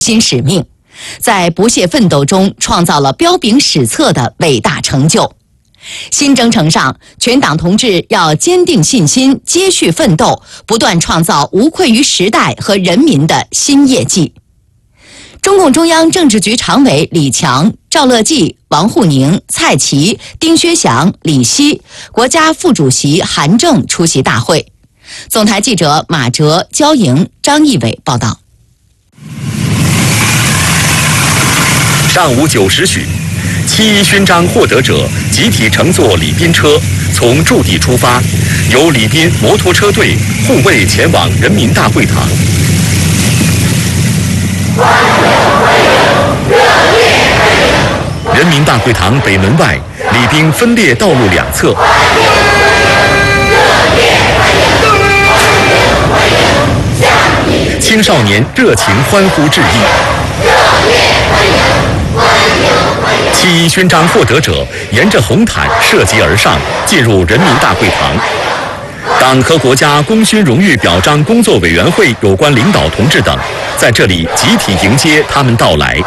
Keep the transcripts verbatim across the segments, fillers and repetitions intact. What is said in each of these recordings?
新使命，在不懈奋斗中创造了彪炳史册的伟大成就。新征程上，全党同志要坚定信心，接续奋斗，不断创造无愧于时代和人民的新业绩。中共中央政治局常委李强、赵乐际、王沪宁、蔡奇、丁薛祥、李希，国家副主席韩正出席大会。总台记者马哲、焦莹、张义伟报道。 上午九时许，七一勋章获得者集体乘坐礼宾车从驻地出发，由礼宾摩托车队护卫前往人民大会堂。人民大会堂北门外，礼宾分列道路两侧。青少年热情欢呼致意。七一勋章获得者沿着红毯涉级而上，进入人民大会堂。党和国家功勋荣誉表彰工作委员会有关领导同志等在这里集体迎接他们到来。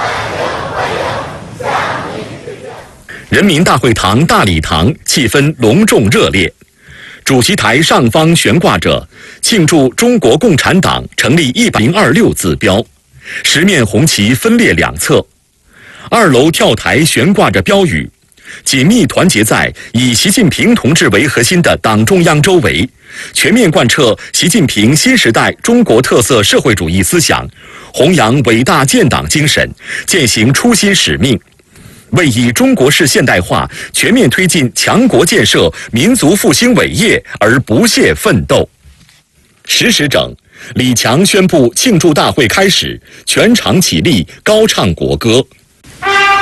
人民大会堂大礼堂气氛隆重热烈，主席台上方悬挂着庆祝中国共产党成立一百零二六字标，十面红旗分列两侧。二楼跳台悬挂着标语，紧密团结在以习近平同志为核心的党中央周围，全面贯彻习近平新时代中国特色社会主义思想，弘扬伟大建党精神，践行初心使命，为以中国式现代化全面推进强国建设、民族复兴伟业而不懈奋斗。十时整，李强宣布庆祝大会开始，全场起立，高唱国歌。